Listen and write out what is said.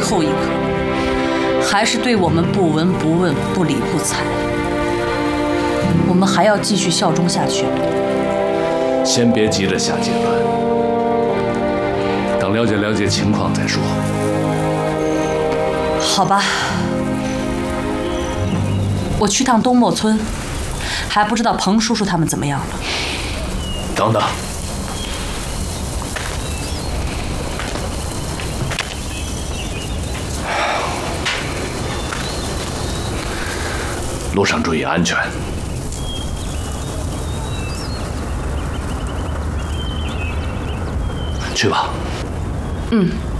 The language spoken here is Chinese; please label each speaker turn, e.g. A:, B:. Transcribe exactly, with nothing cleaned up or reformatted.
A: 后一刻，还是对我们不闻不问、不理不睬。我们还要继续效忠下去。
B: 先别急着下结论，等了解了解情况再说。
A: 好吧，我去趟东莫村，还不知道彭叔叔他们怎么样了。
B: 等等。 路上注意安全。去吧。
A: 嗯。